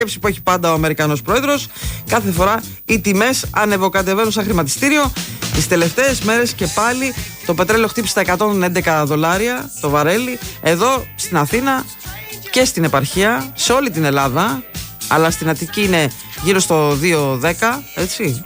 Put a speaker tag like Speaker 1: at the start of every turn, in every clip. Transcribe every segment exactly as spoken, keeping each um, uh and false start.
Speaker 1: που έχει πάντα ο Αμερικανός πρόεδρος. Κάθε φορά οι τιμές ανεβοκατεβαίνουν σαν χρηματιστήριο. Τις τελευταίες μέρες και πάλι το πετρέλαιο χτύπησε τα εκατόν έντεκα δολάρια το βαρέλι. Εδώ στην Αθήνα και στην επαρχία, σε όλη την Ελλάδα, αλλά στην Αττική είναι γύρω στο δύο δέκα, έτσι,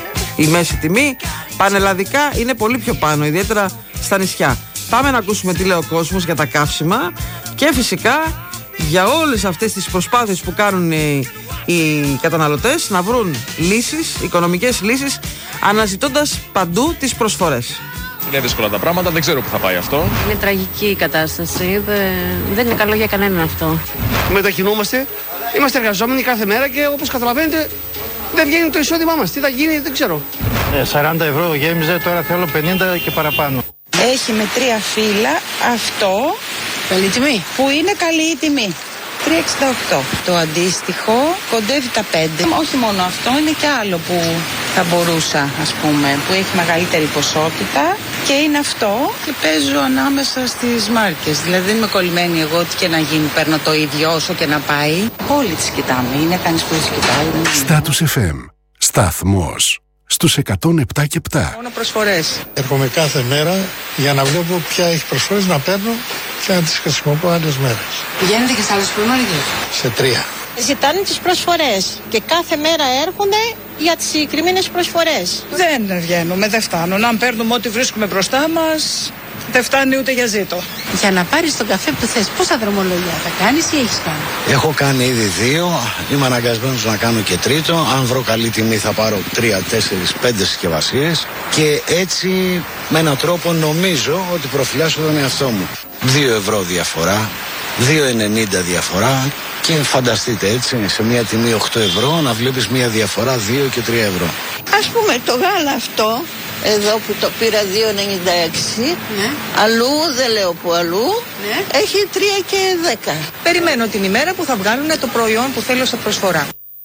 Speaker 1: η μέση τιμή. Πανελλαδικά είναι πολύ πιο πάνω, ιδιαίτερα στα νησιά. Πάμε να ακούσουμε τι λέει ο κόσμος για τα καύσιμα και φυσικά για όλες αυτές τις προσπάθειες που κάνουν οι, οι καταναλωτές να βρουν λύσεις, οικονομικές λύσεις, αναζητώντας παντού τις προσφορές.
Speaker 2: Είναι δύσκολα τα πράγματα, δεν ξέρω που θα πάει αυτό.
Speaker 3: Είναι τραγική η κατάσταση, δεν, δεν είναι καλό για κανέναν αυτό.
Speaker 4: Μετακινούμαστε, είμαστε εργαζόμενοι κάθε μέρα και όπως καταλαβαίνετε δεν βγαίνει το εισόδημά μας. Τι θα γίνει δεν ξέρω.
Speaker 5: Ε, σαράντα ευρώ γέμιζε, τώρα θέλω πενήντα και παραπάνω.
Speaker 6: Έχει με τρία φύλλα αυτό.
Speaker 3: Καλή τιμή.
Speaker 6: Που είναι καλή η τιμή. τρία εξήντα οκτώ. Το αντίστοιχο κοντεύει τα πέντε. Όχι μόνο αυτό, είναι και άλλο που θα μπορούσα, ας πούμε, που έχει μεγαλύτερη ποσότητα και είναι αυτό και παίζω ανάμεσα στις μάρκες. Δηλαδή δεν είμαι κολλημένη εγώ ότι και να γίνει παίρνω το ίδιο όσο και να πάει. Όλοι τις κοιτάμε, είναι κανείς που τις κοιτάει.
Speaker 7: Status εφ εμ, σταθμός στους εκατόν επτά και επτά.
Speaker 6: Μόνο προσφορές.
Speaker 8: Έρχομαι κάθε μέρα για να βλέπω ποια έχει προσφορές να παίρνω και να τις χρησιμοποιώ άλλες μέρες.
Speaker 3: Πηγαίνετε και σε άλλες σούπερμάρκετ?
Speaker 8: Σε τρία.
Speaker 9: Ζητάνε τις προσφορές και κάθε μέρα έρχονται για τις συγκεκριμένες προσφορές.
Speaker 6: Δεν βγαίνουμε, δεν φτάνουν. Αν παίρνουμε ό,τι βρίσκουμε μπροστά μας, δεν φτάνει ούτε για ζήτο.
Speaker 3: Για να πάρεις τον καφέ που θες, πόσα δρομολογία θα κάνεις ή έχεις κάνει?
Speaker 10: Έχω κάνει ήδη δύο, είμαι αναγκασμένος να κάνω και τρίτο. Αν βρω καλή τιμή θα πάρω τρία, τέσσερις, πέντε συσκευασίες και έτσι με έναν τρόπο νομίζω ότι προφυλάσσω τον εαυτό μου. Δύο ευρώ διαφορά, δύο ενενήντα διαφορά και φανταστείτε έτσι σε μια τιμή οκτώ ευρώ να βλέπεις μια διαφορά δύο και τρία ευρώ.
Speaker 9: Ας πούμε το γάλα αυτό εδώ που το πήρα δύο ενενήντα έξι,
Speaker 3: ναι.
Speaker 9: Αλλού, δεν λέω που αλλού,
Speaker 3: ναι.
Speaker 9: Έχει τρία και δέκα.
Speaker 6: Περιμένω την ημέρα που θα βγάλουν το προϊόν που θέλω σε προσφορά.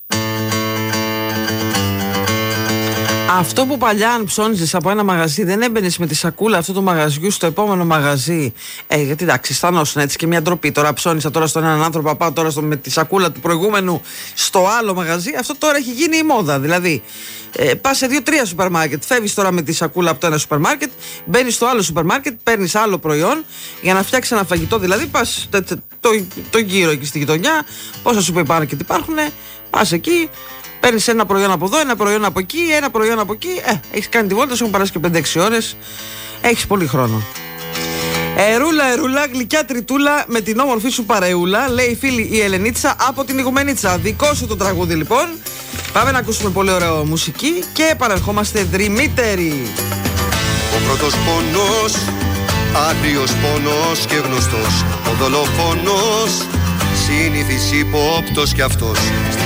Speaker 1: Αυτό που παλιά αν ψώνιζες από ένα μαγαζί δεν έμπαινες με τη σακούλα αυτού του μαγαζιού στο επόμενο μαγαζί. Ε, γιατί εντάξει, αισθανόσουν έτσι και μια ντροπή. Τώρα ψώνισα τώρα στον έναν άνθρωπο, πάω τώρα στο, με τη σακούλα του προηγούμενου στο άλλο μαγαζί. Αυτό τώρα έχει γίνει η μόδα. Δηλαδή, ε, πας σε δύο-τρία σούπερ μάρκετ. Φεύγεις τώρα με τη σακούλα από το ένα σούπερ μάρκετ, μπαίνεις στο άλλο σούπερ μάρκετ, παίρνεις άλλο προϊόν για να φτιάξεις ένα φαγητό. Δηλαδή, πας το, το, το, το γύρο εκεί στη γειτονιά, πόσα σούπερ μάρκετ υπάρχουν, πας εκεί. Παίρνεις ένα προϊόν από εδώ, ένα προϊόν από εκεί, ένα προϊόν από εκεί. Ε, έχεις κάνει τη βόλτα, σου έχουν περάσει και πέντε έξι ώρες. Έχεις πολύ χρόνο. Ερούλα, ερούλα, γλυκιά τριτούλα με την όμορφη σου παρεούλα, λέει η φίλη η Ελενίτσα από την Ιγουμενίτσα. Δικό σου το τραγούδι λοιπόν. Πάμε να ακούσουμε πολύ ωραίο μουσική και επανερχόμαστε δρυμύτεροι.
Speaker 11: Ο πρώτος πόνος, άγριος πόνος και γνωστός. Ο δολοφόνος, συνήθις υπόπτος κι αυτός.